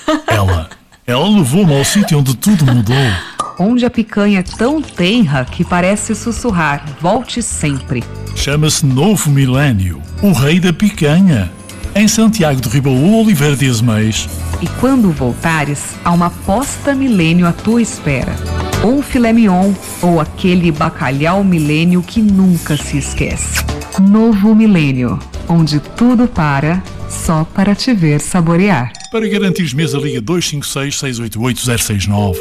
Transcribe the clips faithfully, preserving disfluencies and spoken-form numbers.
Ela, ela levou-me ao sítio onde tudo mudou. Onde a picanha é tão tenra que parece sussurrar, volte sempre. Chama-se Novo Milénio, o rei da picanha. Em Santiago de Ribaú, Oliveira de Azeméis. E quando voltares, há uma posta milênio à tua espera. Ou um filé mignon, ou aquele bacalhau milênio que nunca se esquece. Novo Milênio, onde tudo para, só para te ver saborear. Para garantir mesa, liga dois cinco seis, seis oito oito, zero seis nove.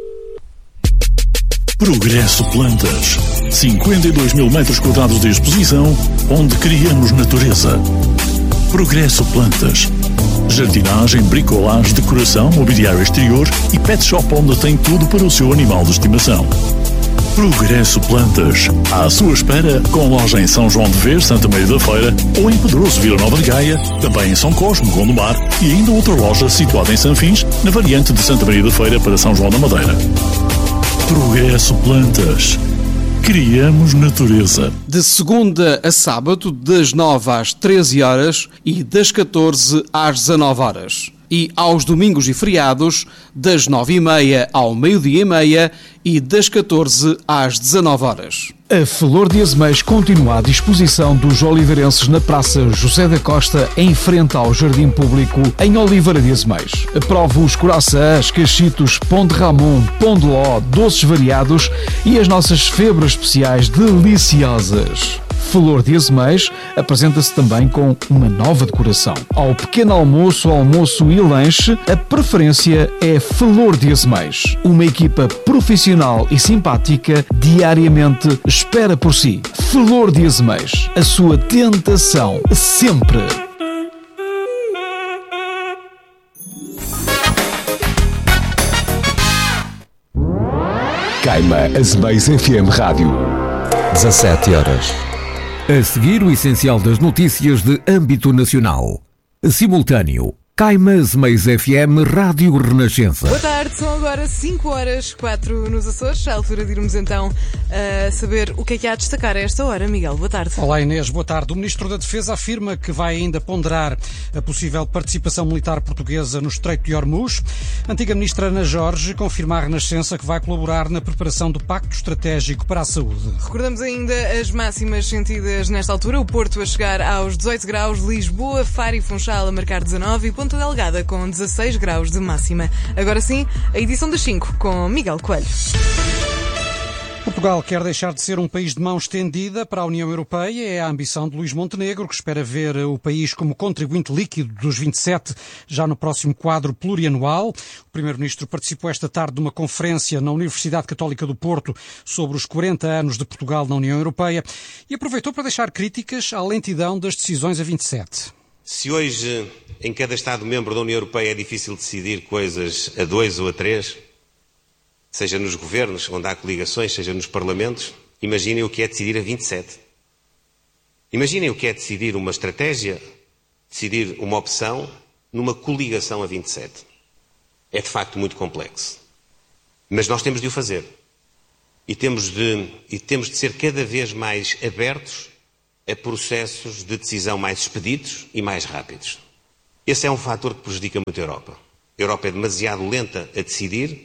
Progresso Plantas. cinquenta e dois mil metros quadrados de exposição, onde criamos natureza. Progresso Plantas. Jardinagem, bricolagem, decoração, mobiliário exterior e pet shop onde tem tudo para o seu animal de estimação. Progresso Plantas. À sua espera, com loja em São João de Ver, Santa Maria da Feira, ou em Pedroso, Vila Nova de Gaia, também em São Cosme, Gondomar, e ainda outra loja situada em Sanfins, na variante de Santa Maria da Feira para São João da Madeira. Progresso Plantas. Criamos natureza. De segunda a sábado, das nove às treze horas e das catorze às dezanove horas. E aos domingos e feriados, das nove e meia ao meio-dia e meia e das catorze às dezanove horas. A Flor de Azeméis continua à disposição dos oliveirenses na Praça José da Costa, em frente ao Jardim Público, em Oliveira de Azeméis. Prove os coraçãs, cachitos, pão de ramon, pão de ló, doces variados e as nossas febras especiais deliciosas. Flor de Azeméis apresenta-se também com uma nova decoração. Ao pequeno almoço, almoço e lanche, a preferência é Flor de Azeméis. Uma equipa profissional e simpática diariamente espera por si. Flor de Azeméis, a sua tentação sempre. Caima Azeméis F M Rádio. dezassete horas. A seguir, o essencial das notícias de âmbito nacional. Simultâneo. Caima Azeméis F M Rádio Renascença. Boa tarde, são agora cinco horas, quatro nos Açores. À altura de irmos então a saber o que é que há a destacar a esta hora. Miguel, boa tarde. Olá Inês, boa tarde. O Ministro da Defesa afirma que vai ainda ponderar a possível participação militar portuguesa no Estreito de Hormuz. A antiga Ministra Ana Jorge confirma à Renascença que vai colaborar na preparação do Pacto Estratégico para a Saúde. Recordamos ainda as máximas sentidas nesta altura. O Porto a chegar aos dezoito graus, Lisboa, Faro e Funchal a marcar dezanove e Ponta Delgada com dezasseis graus de máxima. Agora sim, a edição das cinco com Miguel Coelho. Portugal quer deixar de ser um país de mão estendida para a União Europeia. É a ambição de Luís Montenegro, que espera ver o país como contribuinte líquido dos vinte e sete já no próximo quadro plurianual. O Primeiro-Ministro participou esta tarde de uma conferência na Universidade Católica do Porto sobre os quarenta anos de Portugal na União Europeia e aproveitou para deixar críticas à lentidão das decisões a vinte e sete. Se hoje em cada Estado-membro da União Europeia é difícil decidir coisas a dois ou a três, seja nos governos, onde há coligações, seja nos parlamentos, imaginem o que é decidir a vinte e sete. Imaginem o que é decidir uma estratégia, decidir uma opção numa coligação a vinte e sete. É de facto muito complexo. Mas nós temos de o fazer. E temos de, e temos de ser cada vez mais abertos a processos de decisão mais expeditos e mais rápidos. Esse é um fator que prejudica muito a Europa. A Europa é demasiado lenta a decidir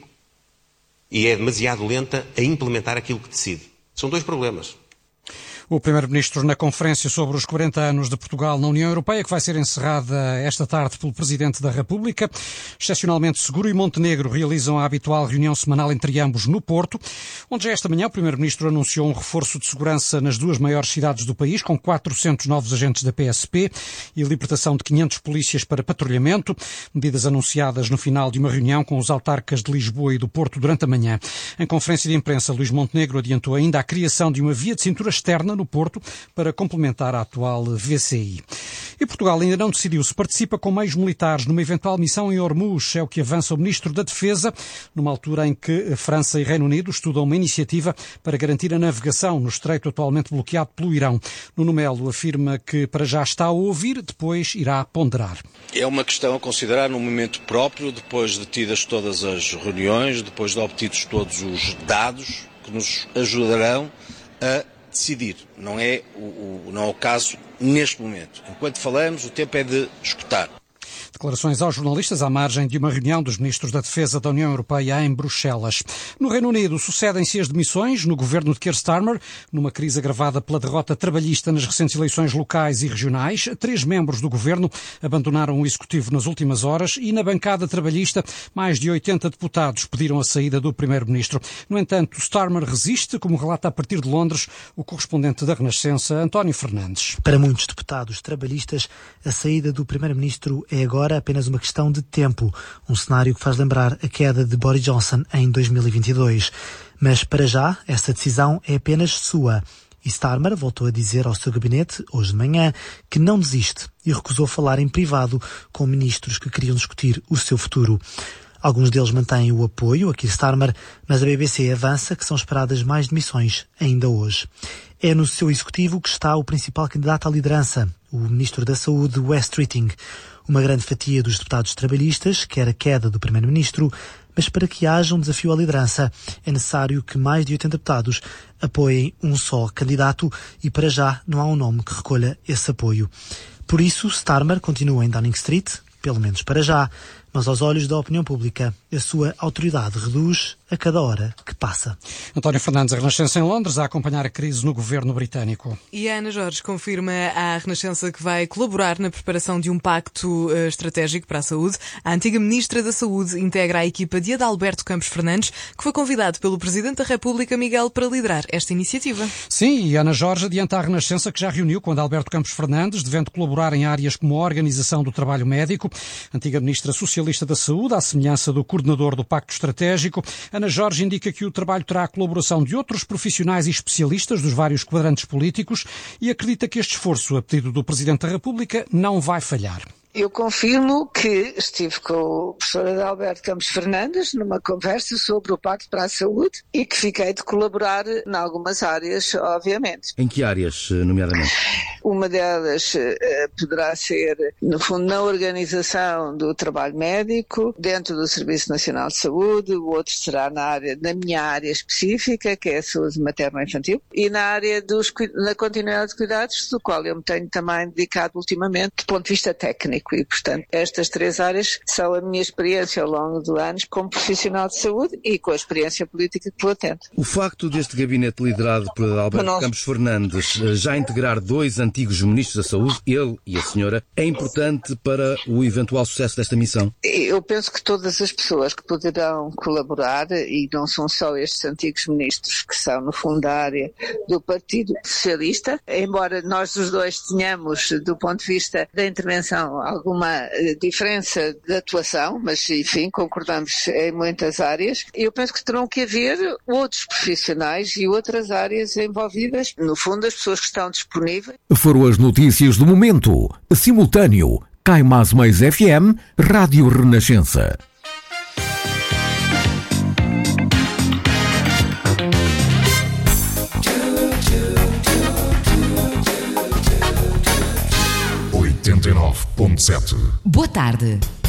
e é demasiado lenta a implementar aquilo que decide. São dois problemas. O Primeiro-Ministro na conferência sobre os quarenta anos de Portugal na União Europeia, que vai ser encerrada esta tarde pelo Presidente da República. Excepcionalmente, Seguro e Montenegro realizam a habitual reunião semanal entre ambos no Porto, onde já esta manhã o Primeiro-Ministro anunciou um reforço de segurança nas duas maiores cidades do país, com quatrocentos novos agentes da P S P e a libertação de quinhentos polícias para patrulhamento, medidas anunciadas no final de uma reunião com os autarcas de Lisboa e do Porto durante a manhã. Em conferência de imprensa, Luís Montenegro adiantou ainda a criação de uma via de cintura externa no Porto para complementar a atual V C I. E Portugal ainda não decidiu se participa com meios militares numa eventual missão em Hormuz. É o que avança o Ministro da Defesa, numa altura em que França e Reino Unido estudam uma iniciativa para garantir a navegação no estreito atualmente bloqueado pelo Irão. Nuno Melo afirma que para já está a ouvir, depois irá ponderar. É uma questão a considerar num momento próprio, depois de tidas todas as reuniões, depois de obtidos todos os dados que nos ajudarão a decidir. Não é o, o, não é o caso neste momento. Enquanto falamos, o tempo é de escutar. Declarações aos jornalistas à margem de uma reunião dos ministros da Defesa da União Europeia em Bruxelas. No Reino Unido, sucedem-se as demissões no governo de Keir Starmer, numa crise agravada pela derrota trabalhista nas recentes eleições locais e regionais. Três membros do governo abandonaram o executivo nas últimas horas e na bancada trabalhista mais de oitenta deputados pediram a saída do primeiro-ministro. No entanto, Starmer resiste, como relata a partir de Londres o correspondente da Renascença, António Fernandes. Para muitos deputados trabalhistas, a saída do primeiro-ministro é agora apenas uma questão de tempo, um cenário que faz lembrar a queda de Boris Johnson em dois mil e vinte e dois. Mas, para já, essa decisão é apenas sua. E Starmer voltou a dizer ao seu gabinete, hoje de manhã, que não desiste e recusou falar em privado com ministros que queriam discutir o seu futuro. Alguns deles mantêm o apoio a Keir Starmer, mas a B B C avança que são esperadas mais demissões ainda hoje. É no seu executivo que está o principal candidato à liderança, o ministro da Saúde, Wes Streeting. Uma grande fatia dos deputados trabalhistas quer a queda do primeiro-ministro, mas para que haja um desafio à liderança é necessário que mais de oitenta deputados apoiem um só candidato e para já não há um nome que recolha esse apoio. Por isso, Starmer continua em Downing Street, pelo menos para já, mas aos olhos da opinião pública, a sua autoridade reduz a cada hora que passa. António Fernandes, a Renascença em Londres, a acompanhar a crise no governo britânico. E a Ana Jorge confirma à Renascença que vai colaborar na preparação de um pacto uh, estratégico para a saúde. A antiga Ministra da Saúde integra a equipa de Adalberto Campos Fernandes, que foi convidado pelo Presidente da República, Miguel, para liderar esta iniciativa. Sim, e Ana Jorge adianta à Renascença que já reuniu com Adalberto Campos Fernandes, devendo colaborar em áreas como a organização do trabalho médico. A antiga Ministra Socialista da Saúde, à semelhança do coordenador do Pacto Estratégico, Ana Jorge indica que o trabalho terá a colaboração de outros profissionais e especialistas dos vários quadrantes políticos e acredita que este esforço, a pedido do Presidente da República, não vai falhar. Eu confirmo que estive com o professor Adalberto Campos Fernandes numa conversa sobre o Pacto para a Saúde e que fiquei de colaborar em algumas áreas, obviamente. Em que áreas, nomeadamente? Uma delas uh, poderá ser, no fundo, na organização do trabalho médico, dentro do Serviço Nacional de Saúde, o outro será na, área, na minha área específica, que é a saúde materno-infantil, e na área dos, na continuidade de cuidados, do qual eu me tenho também dedicado ultimamente, do ponto de vista técnico. E, portanto, estas três áreas são a minha experiência ao longo de anos como profissional de saúde e com a experiência política que vou tendo. O facto deste gabinete liderado por Adalberto Nós... Campos Fernandes já integrar dois antigos ministros da Saúde, ele e a senhora, é importante para o eventual sucesso desta missão? Eu penso que todas as pessoas que poderão colaborar, e não são só estes antigos ministros que são, no fundo, da área do Partido Socialista, embora nós os dois tenhamos, do ponto de vista da intervenção, alguma diferença de atuação, mas enfim, concordamos em muitas áreas. Eu penso que terão que haver outros profissionais e outras áreas envolvidas. No fundo, as pessoas que estão disponíveis. Foram as notícias do momento. Simultâneo, Caimás Mais F M, Rádio Renascença. oitenta e nove ponto sete. Boa tarde.